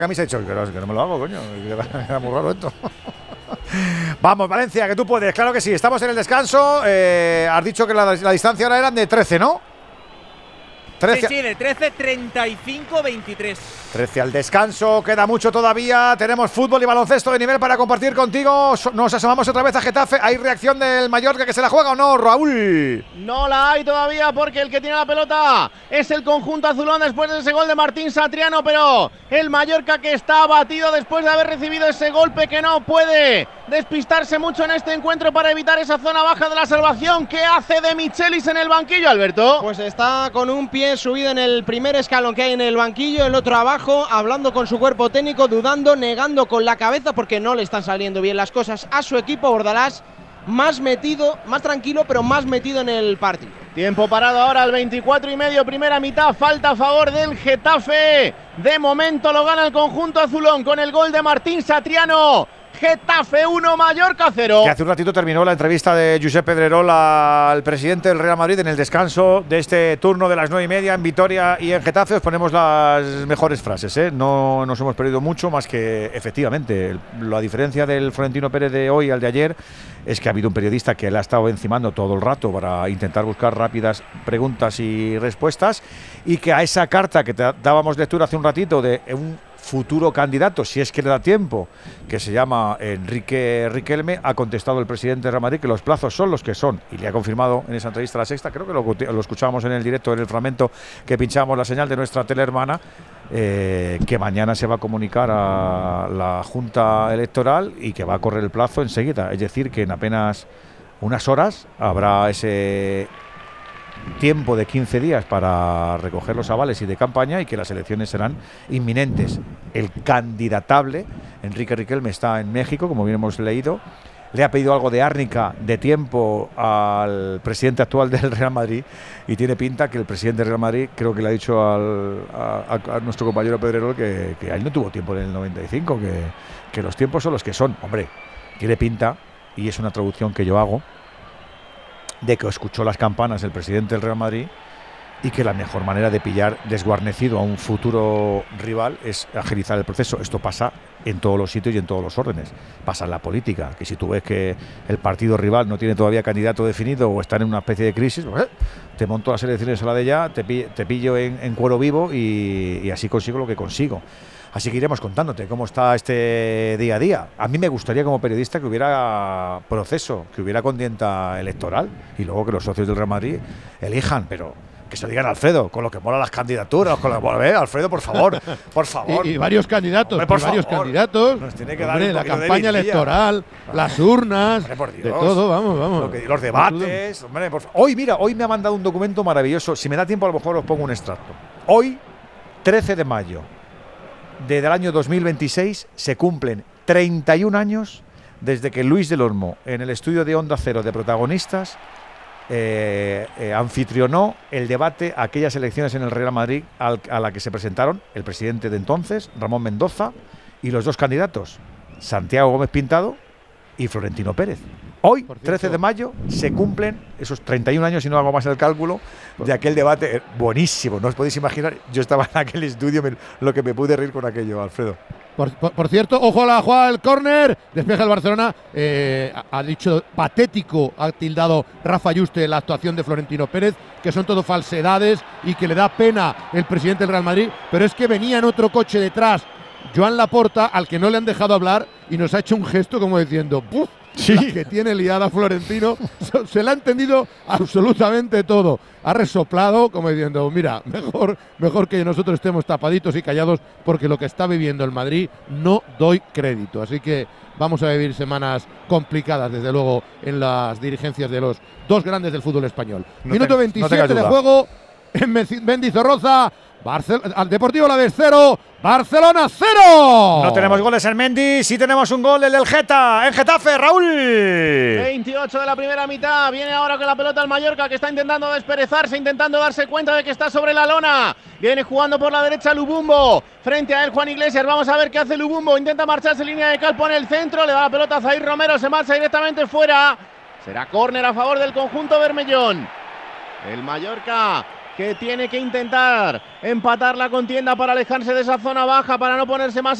camisa he dicho que no me lo hago, coño. Era muy raro esto. Vamos, Valencia, que tú puedes. Claro que sí. Estamos en el descanso. Has dicho que la distancia ahora eran de 13, ¿no? 13. Sí, de 13, 35, 23. 13 al descanso, queda mucho todavía. Tenemos fútbol y baloncesto de nivel para compartir contigo. Nos asomamos otra vez a Getafe. ¿Hay reacción del Mallorca que se la juega o no, Raúl? No la hay todavía porque el que tiene la pelota es el conjunto azulón después de ese gol de Martín Satriano, pero el Mallorca que está abatido después de haber recibido ese golpe, que no puede despistarse mucho en este encuentro para evitar esa zona baja de la salvación. ¿Qué hace de Michelis en el banquillo, Alberto? Pues está con un pie subido en el primer escalón que hay en el banquillo, el otro abajo, hablando con su cuerpo técnico, dudando, negando con la cabeza porque no le están saliendo bien las cosas a su equipo. Bordalás más metido, más tranquilo, pero más metido en el partido. Tiempo parado ahora al 24,5, primera mitad, falta a favor del Getafe. De momento lo gana el conjunto azulón con el gol de Martín Satriano. Getafe 1, Mallorca 0. Que hace un ratito terminó la entrevista de Josep Pedrerol al presidente del Real Madrid en el descanso de este turno de las 9:30 en Vitoria y en Getafe. Os ponemos las mejores frases, ¿eh? No nos hemos perdido mucho, más que efectivamente la diferencia del Florentino Pérez de hoy al de ayer es que ha habido un periodista que le ha estado encimando todo el rato para intentar buscar rápidas preguntas y respuestas, y que a esa carta que te dábamos lectura hace un ratito de un futuro candidato, si es que le da tiempo, que se llama Enrique Riquelme, ha contestado el presidente de Real Madrid que los plazos son los que son, y le ha confirmado en esa entrevista a La Sexta, creo que lo escuchábamos en el directo, en el fragmento que pinchamos la señal de nuestra tele hermana, que mañana se va a comunicar a la Junta Electoral y que va a correr el plazo enseguida, es decir, que en apenas unas horas habrá ese tiempo de 15 días para recoger los avales y de campaña, y que las elecciones serán inminentes. El candidatable, Enrique Riquelme, está en México, como bien hemos leído. Le ha pedido algo de árnica, de tiempo, al presidente actual del Real Madrid, y tiene pinta que el presidente del Real Madrid, creo que le ha dicho a nuestro compañero Pedrerol que él no tuvo tiempo en el 95, que los tiempos son los que son. Hombre, tiene pinta, y es una traducción que yo hago, de que escuchó las campanas el presidente del Real Madrid y que la mejor manera de pillar desguarnecido a un futuro rival es agilizar el proceso. Esto pasa en todos los sitios y en todos los órdenes. Pasa en la política, que si tú ves que el partido rival no tiene todavía candidato definido o está en una especie de crisis, pues, te monto las elecciones a la de ya, te pillo en cuero vivo y así consigo lo que consigo. Así que iremos contándote cómo está este día a día. A mí me gustaría como periodista que hubiera proceso, que hubiera contienda electoral y luego que los socios del Real Madrid elijan, pero que se lo digan a Alfredo, con lo que mola las candidaturas, con lo que Alfredo, por favor, por favor. Y varios candidatos, hombre, varios candidatos. Nos tiene que dar hombre, la campaña electoral, las urnas, hombre, por Dios, de todo, vamos. Los debates, hombre, por favor. Hoy me ha mandado un documento maravilloso. Si me da tiempo, a lo mejor os pongo un extracto. Hoy, 13 de mayo del año 2026, se cumplen 31 años desde que Luis del Olmo, en el estudio de Onda Cero de Protagonistas, anfitrionó el debate a aquellas elecciones en el Real Madrid a la que se presentaron el presidente de entonces, Ramón Mendoza, y los dos candidatos, Santiago Gómez Pintado y Florentino Pérez. Hoy, 13 de mayo, se cumplen esos 31 años, si no hago más el cálculo, de aquel debate buenísimo. No os podéis imaginar, yo estaba en aquel estudio, lo que me pude reír con aquello, Alfredo. Por cierto, ojo a la jugada del córner, despeja el Barcelona, ha dicho patético, ha tildado Rafa Yuste la actuación de Florentino Pérez, que son todo falsedades y que le da pena el presidente del Real Madrid, pero es que venía en otro coche detrás Joan Laporta, al que no le han dejado hablar, y nos ha hecho un gesto como diciendo ¡puf! Sí. La que tiene liada Florentino, se le ha entendido absolutamente todo. Ha resoplado como diciendo, mira, mejor que nosotros estemos tapaditos y callados, porque lo que está viviendo el Madrid no doy crédito. Así que vamos a vivir semanas complicadas, desde luego, en las dirigencias de los dos grandes del fútbol español. Minuto 27 de juego en Mendizorroza. Al Deportivo Alavés 0, Barcelona 0. No tenemos goles en Mendy, sí tenemos un gol, el del Geta, en Getafe, Raúl. 28 de la primera mitad, viene ahora con la pelota el Mallorca, que está intentando desperezarse, intentando darse cuenta de que está sobre la lona. Viene jugando por la derecha Lubumbo, frente a él Juan Iglesias, vamos a ver qué hace Lubumbo, intenta marcharse en línea de campo en el centro, le da la pelota a Zair Romero, se marcha directamente fuera. Será córner a favor del conjunto bermellón. El Mallorca que tiene que intentar empatar la contienda para alejarse de esa zona baja, para no ponerse más